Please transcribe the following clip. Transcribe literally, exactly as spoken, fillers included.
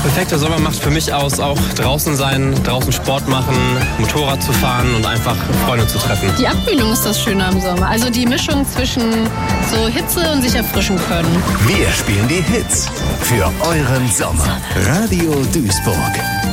Perfekter Sommer macht für mich aus, auch draußen sein, draußen Sport machen, Motorrad zu fahren und einfach Freunde zu treffen. Die Abkühlung ist das Schöne am Sommer. Also die Mischung zwischen so Hitze und sich erfrischen können. Wir spielen die Hits für euren Sommer. Radio Duisburg.